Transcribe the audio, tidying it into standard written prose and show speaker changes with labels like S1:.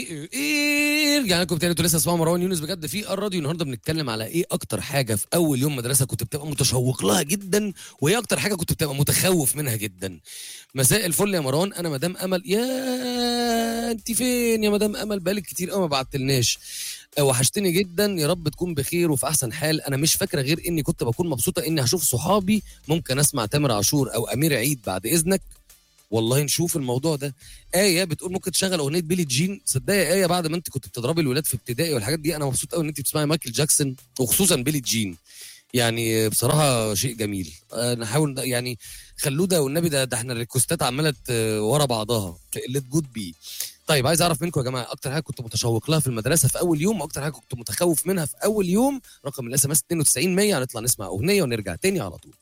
S1: رجعنا لكم تاني. انتوا لسه اسمعوا مروان يونس بجد في الراديو. النهارده بنتكلم على ايه اكتر حاجه في اول يوم مدرسه كنت بتبقى متشوق لها جدا، وايه اكتر حاجه كنت بتبقى متخوف منها جدا. مساء الفل يا مروان، انا مدام امل. يا انت فين يا مدام امل؟ بقالك كتير قوي ما بعتلناش. وحشتني جدا، يا رب تكون بخير وفي احسن حال. انا مش فاكره غير اني كنت بكون مبسوطه اني هشوف صحابي. ممكن اسمع تامر عاشور او امير عيد بعد اذنك؟ والله نشوف الموضوع ده. آية بتقول ممكن تشغل أغنية بيلي جين. صدقني يا آية، بعد ما أنت كنت بتضربي الولاد في ابتدائي والحاجات دي، أنا مبسوط قوي إن أنت بتسمعي مايكل جاكسون وخصوصا بيلي جين. يعني بصراحة شيء جميل. نحاول يعني خلوده والنبي. ده احنا الريكوستات عمالة ورا بعضها. ليت جود بي. طيب عايز اعرف منكم يا جماعه اكتر حاجه كنت متشوق لها في المدرسه في اول يوم، واكتر حاجه كنت متخوف منها في اول يوم. رقم الاس ام اس 92 100. هنطلع نسمع اغنيه ونرجع تاني على طول.